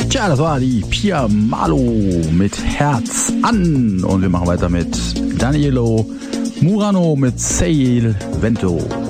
Tja, das war die Pia Malo mit Herz an. Und wir machen weiter mit Danielo Murano mit Sei il Vento.